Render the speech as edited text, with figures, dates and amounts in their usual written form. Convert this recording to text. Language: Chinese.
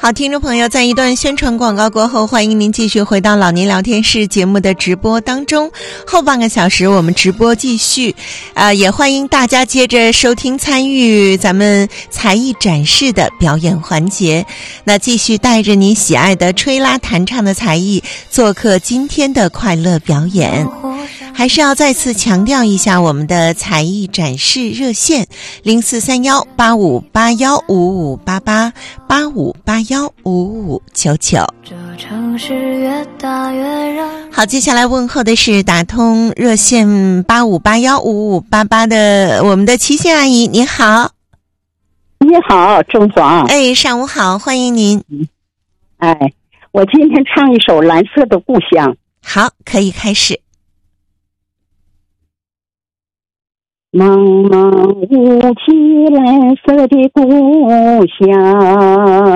好，听众朋友，在一段宣传广告过后，欢迎您继续回到老年聊天室节目的直播当中。后半个小时我们直播继续，也欢迎大家接着收听参与咱们才艺展示的表演环节。那继续带着你喜爱的吹拉弹唱的才艺，做客今天的快乐表演。还是要再次强调一下我们的才艺展示热线043185815588 85815599。好，接下来问候的是打通热线85815588的我们的齐县阿姨，你好。 你好，钟爽。 哎，上午好，欢迎您。 我今天唱一首《蓝色的故乡》。 好，可以开始。 茫茫无际蓝色的故乡。